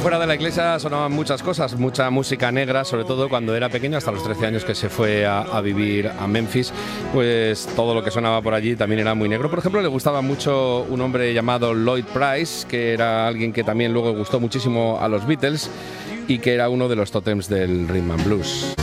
Fuera de la iglesia sonaban muchas cosas, mucha música negra, sobre todo cuando era pequeño, hasta los 13 años que se fue a vivir a Memphis, pues todo lo que sonaba por allí también era muy negro. Por ejemplo, le gustaba mucho un hombre llamado Lloyd Price, que era alguien que también luego gustó muchísimo a los Beatles y que era uno de los tótems del rhythm and blues.